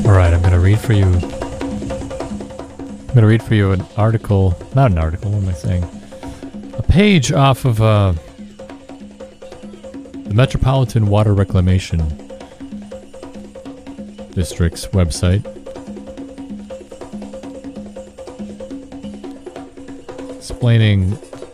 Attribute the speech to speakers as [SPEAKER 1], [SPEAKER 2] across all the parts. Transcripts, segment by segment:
[SPEAKER 1] All right, I'm going to read for you. I'm going to read for you an article, not an article, what am I saying? A page off of the Metropolitan Water Reclamation District's website. Explaining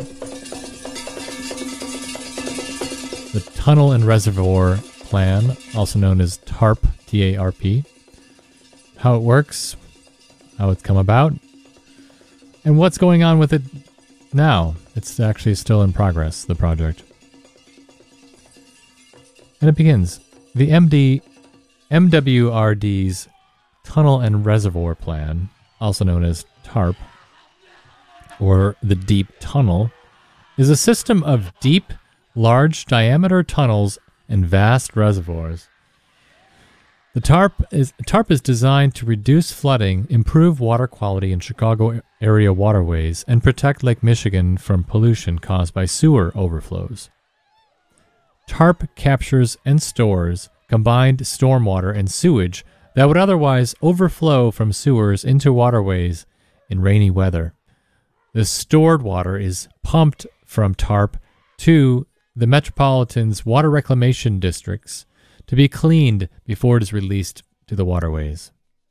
[SPEAKER 1] the Tunnel and Reservoir Plan, also known as TARP, T-A-R-P, how it works, how it's come about, and what's going on with it now. It's actually still in progress, the project. And it begins. The MWRD's Tunnel and Reservoir Plan, also known as TARP, or the Deep Tunnel, is a system of deep, large diameter tunnels and vast reservoirs. The TARP is designed to reduce flooding, improve water quality in Chicago area waterways, and protect Lake Michigan from pollution caused by sewer overflows. TARP captures and stores combined stormwater and sewage that would otherwise overflow from sewers into waterways in rainy weather. The stored water is pumped from TARP to the Metropolitan's water reclamation districts to be cleaned before it is released to the waterways.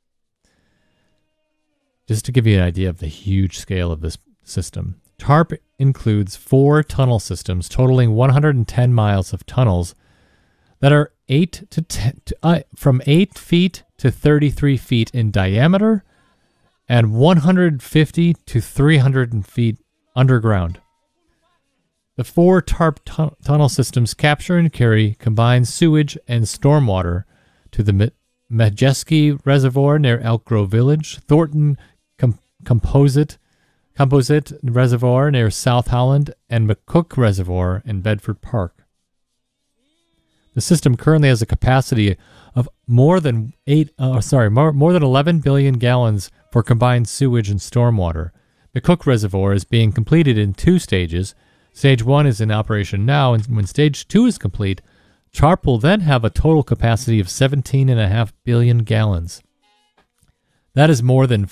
[SPEAKER 1] Just to give you an idea of the huge scale of this system, TARP includes 4 tunnel systems totaling 110 miles of tunnels that are from 8 feet to 33 feet in diameter and 150 to 300 feet underground. The 4 TARP tunnel systems capture and carry combined sewage and stormwater to the Majeski Reservoir near Elk Grove Village, Thornton Composite Reservoir near South Holland, and McCook Reservoir in Bedford Park. The system currently has a capacity of more than 11 billion gallons for combined sewage and stormwater. McCook Reservoir is being completed in 2 stages. Stage 1 is in operation now, and when Stage 2 is complete, TARP will then have a total capacity of 17.5 billion gallons. That is more than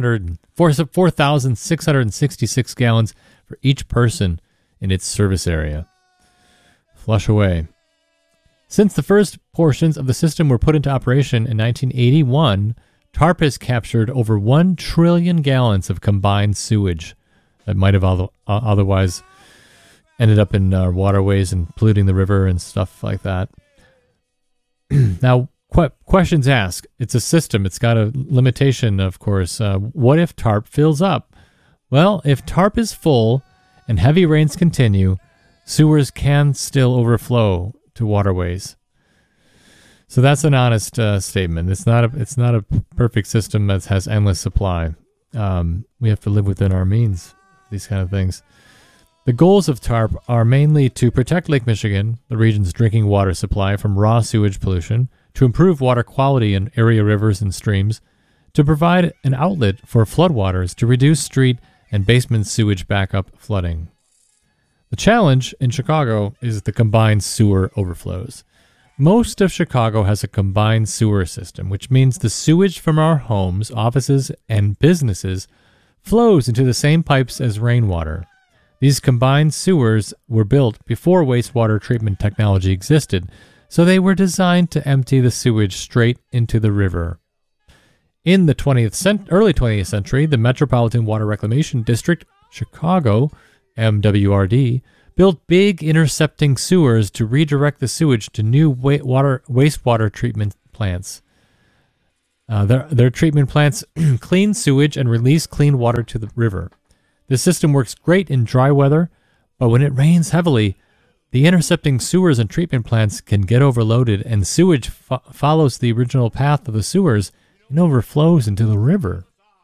[SPEAKER 1] 4,666 gallons for each person in its service area. Flush away. Since the first portions of the system were put into operation in 1981, TARP has captured over 1 trillion gallons of combined sewage that might have otherwise ended up in our waterways and polluting the river and stuff like that. Now, questions asked. It's a system. It's got a limitation, of course. What if TARP fills up? Well, if TARP is full and heavy rains continue, sewers can still overflow to waterways. So that's an honest statement. It's not a perfect system that has endless supply. We have to live within our means. These kind of things. The goals of TARP are mainly to protect Lake Michigan, the region's drinking water supply, from raw sewage pollution, to improve water quality in area rivers and streams, to provide an outlet for floodwaters to reduce street and basement sewage backup flooding. The challenge in Chicago is the combined sewer overflows. Most of Chicago has a combined sewer system, which means the sewage from our homes, offices, and businesses flows into the same pipes as rainwater. These combined sewers were built before wastewater treatment technology existed, so they were designed to empty the sewage straight into the river. In the early 20th century, the Metropolitan Water Reclamation District, Chicago, MWRD, built big intercepting sewers to redirect the sewage to new wastewater treatment plants. Their treatment plants clean sewage and release clean water to the river. This system works great in dry weather, but when it rains heavily, the intercepting sewers and treatment plants can get overloaded, and sewage follows the original path of the sewers and overflows into the river.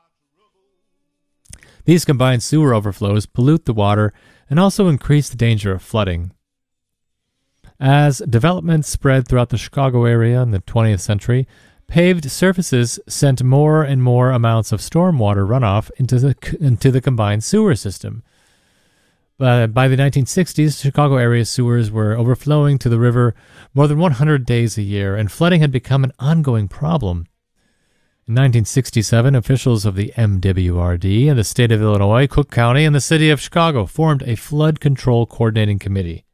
[SPEAKER 1] These combined sewer overflows pollute the water and also increase the danger of flooding. As development spread throughout the Chicago area in the 20th century, paved surfaces sent more and more amounts of stormwater runoff into the combined sewer system. By the 1960s, Chicago area sewers were overflowing to the river more than 100 days a year, and flooding had become an ongoing problem. In 1967, officials of the MWRD and the state of Illinois, Cook County, and the city of Chicago formed a flood control coordinating committee.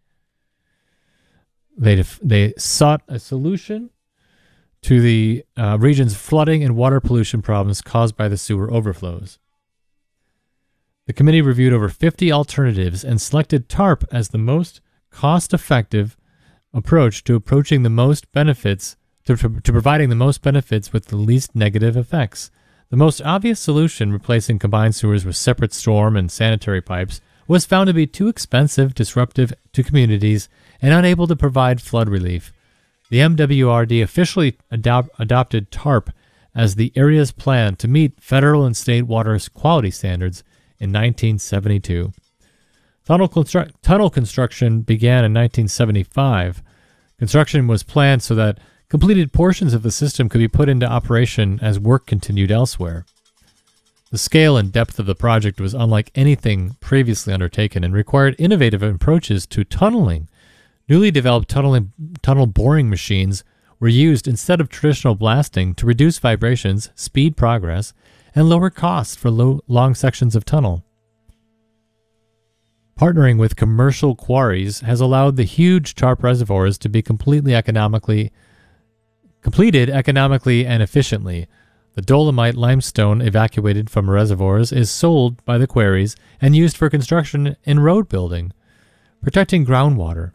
[SPEAKER 1] They sought a solution to the region's flooding and water pollution problems caused by the sewer overflows. The committee reviewed over 50 alternatives and selected TARP as the most cost-effective approach to approaching the most benefits, to providing the most benefits with the least negative effects. The most obvious solution, replacing combined sewers with separate storm and sanitary pipes, was found to be too expensive, disruptive to communities, and unable to provide flood relief. The MWRD officially adopted TARP as the area's plan to meet federal and state water quality standards in 1972. Tunnel construction began in 1975. Construction was planned so that completed portions of the system could be put into operation as work continued elsewhere. The scale and depth of the project was unlike anything previously undertaken and required innovative approaches to tunneling. Newly developed tunnel boring machines were used instead of traditional blasting to reduce vibrations, speed progress, and lower costs for long sections of tunnel. Partnering with commercial quarries has allowed the huge TARP reservoirs to be completed economically and efficiently. The dolomite limestone evacuated from reservoirs is sold by the quarries and used for construction and road building. Protecting groundwater.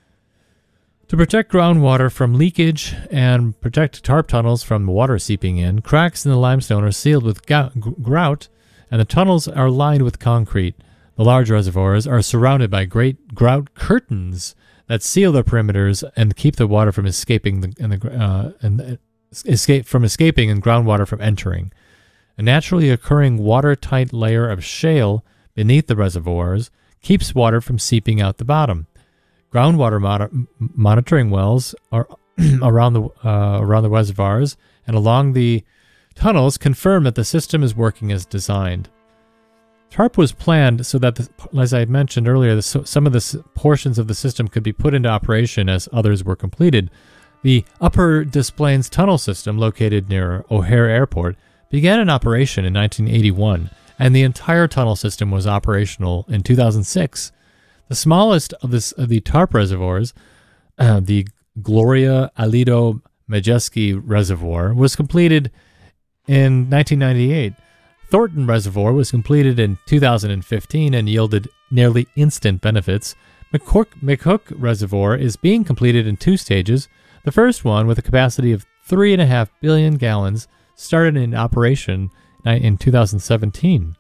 [SPEAKER 1] To protect groundwater from leakage and protect TARP tunnels from water seeping in, cracks in the limestone are sealed with grout, and the tunnels are lined with concrete. The large reservoirs are surrounded by great grout curtains that seal their perimeters and keep the water from escaping and groundwater from entering. A naturally occurring watertight layer of shale beneath the reservoirs keeps water from seeping out the bottom. Groundwater monitoring wells are around the reservoirs and along the tunnels confirm that the system is working as designed. TARP was planned so that, as I mentioned earlier, some of the portions of the system could be put into operation as others were completed. The Upper Des Plaines Tunnel System, located near O'Hare Airport, began in operation in 1981, and the entire tunnel system was operational in 2006. The smallest of the TARP reservoirs, the Gloria Alito Majeski Reservoir, was completed in 1998. Thornton Reservoir was completed in 2015 and yielded nearly instant benefits. McHook Reservoir is being completed in 2 stages. The first one, with a capacity of 3.5 billion gallons, started in operation in 2017.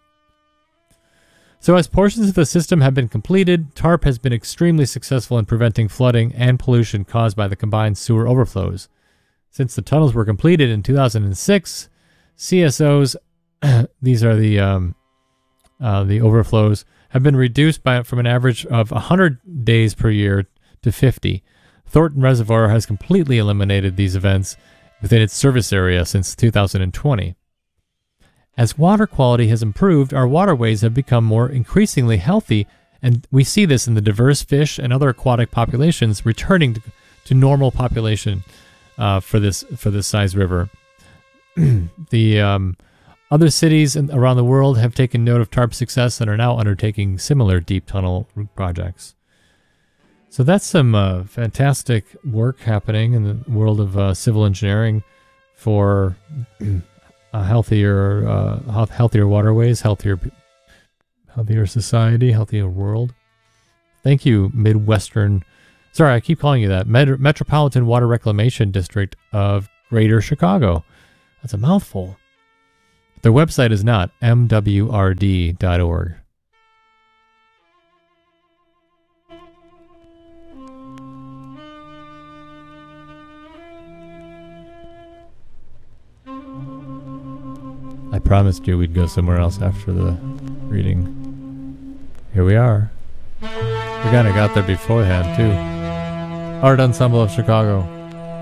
[SPEAKER 1] So as portions of the system have been completed, TARP has been extremely successful in preventing flooding and pollution caused by the combined sewer overflows. Since the tunnels were completed in 2006, CSOs, these are the overflows, have been reduced from an average of 100 days per year to 50. Thornton Reservoir has completely eliminated these events within its service area since 2020. As water quality has improved, our waterways have become more increasingly healthy, and we see this in the diverse fish and other aquatic populations returning to normal population for this size river. The other cities around the world have taken note of TARP's success and are now undertaking similar deep tunnel projects. So that's some fantastic work happening in the world of civil engineering for healthier waterways, healthier society, healthier world. Thank you, Midwestern. Sorry, I keep calling you that. Metropolitan Water Reclamation District of Greater Chicago. That's a mouthful. Their website is not mwrd.org. I promised you we'd go somewhere else after the reading. Here we are. We kind of got there beforehand, too. Art Ensemble of Chicago.